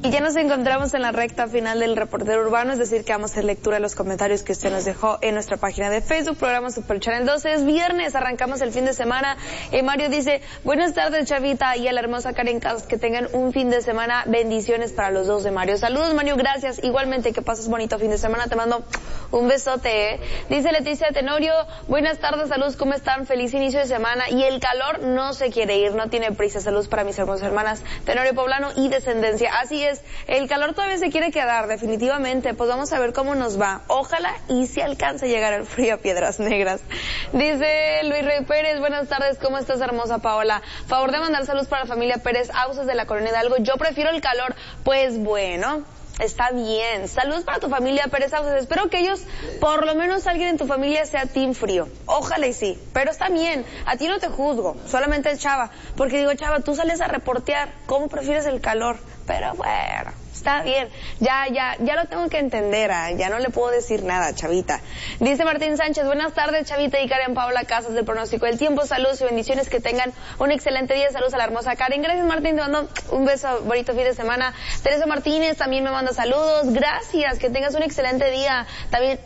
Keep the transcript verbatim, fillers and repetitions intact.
Y ya nos encontramos en la recta final del Reportero Urbano, es decir, que vamos a hacer lectura de los comentarios que usted nos dejó en nuestra página de Facebook, programa Super Channel doce. Es viernes, arrancamos el fin de semana. Eh, Mario dice, buenas tardes, Chavita, y a la hermosa Karen Casas, que tengan un fin de semana. Bendiciones para los dos de Mario. Saludos, Mario, gracias. Igualmente, que pases bonito fin de semana. Te mando un besote, ¿eh? Dice Leticia Tenorio, buenas tardes, saludos, ¿cómo están? Feliz inicio de semana. Y el calor no se quiere ir, no tiene prisa. Saludos para mis hermosas hermanas Tenorio Poblano y Descendencia. Así es. El calor todavía se quiere quedar, definitivamente. Pues vamos a ver cómo nos va. Ojalá y si alcance a llegar el frío a Piedras Negras. Dice Luis Rey Pérez, buenas tardes, ¿cómo estás, hermosa Paola? Favor de mandar saludos para la familia Pérez Ausas de la Colonia Hidalgo. Yo prefiero el calor. Pues bueno, está bien. Saludos para tu familia Pérez Ausas. Espero que ellos, por lo menos alguien en tu familia, sea team frío. Ojalá y sí. Pero está bien. A ti no te juzgo. Solamente el Chava. Porque digo, Chava, tú sales a reportear. ¿Cómo prefieres el calor? Pero bueno, está bien. Ya, ya, ya lo tengo que entender. ¿eh? Ya no le puedo decir nada, Chavita. Dice Martín Sánchez, buenas tardes, Chavita y Karen Paola Casas del Pronóstico del Tiempo. Saludos y bendiciones, que tengan un excelente día. Saludos a la hermosa Karen. Gracias, Martín, te mando un beso, bonito fin de semana. Teresa Martínez también me manda saludos. Gracias, que tengas un excelente día. También